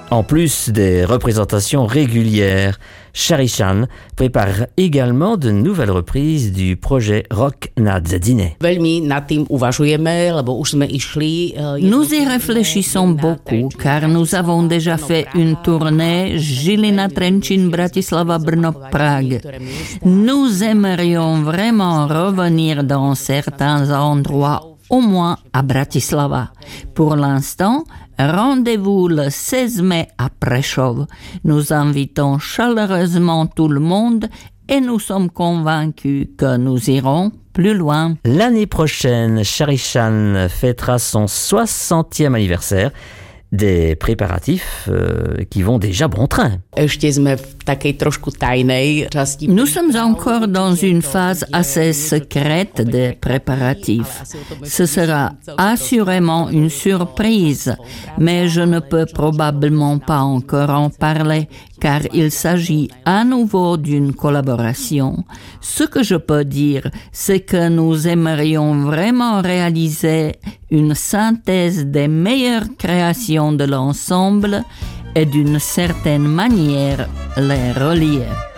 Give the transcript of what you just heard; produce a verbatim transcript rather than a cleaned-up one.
En plus des représentations régulières, Shari-chan prépare également de nouvelles reprises du projet Rock na Dzedine. Nous y réfléchissons beaucoup car nous avons déjà fait une tournée Žilina, Trenčín, Bratislava, Brno, Prague. Nous aimerions vraiment revenir dans certains endroits, au moins à Bratislava. Pour l'instant, rendez-vous le seize mai à Prešov. Nous invitons chaleureusement tout le monde et nous sommes convaincus que nous irons plus loin. L'année prochaine, Shari-chan fêtera son soixantième anniversaire. Des préparatifs euh, qui vont déjà bon train. Nous sommes encore dans une phase assez secrète des préparatifs. Ce sera assurément une surprise, mais je ne peux probablement pas encore en parler car il s'agit à nouveau d'une collaboration. Ce que je peux dire, c'est que nous aimerions vraiment réaliser une synthèse des meilleures créations de l'ensemble et d'une certaine manière les relier.